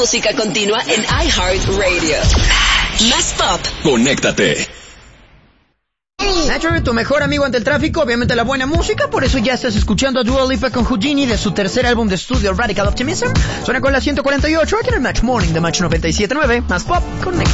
música continua en iHeartRadio. Más pop. Conéctate. Nacho, tu mejor amigo ante el tráfico, obviamente la buena música, por eso ya estás escuchando a Dua Lipa con Houdini de su tercer álbum de estudio, Radical Optimism. Suena con la 148 aquí en el Match Morning de Match 97.9, más pop, con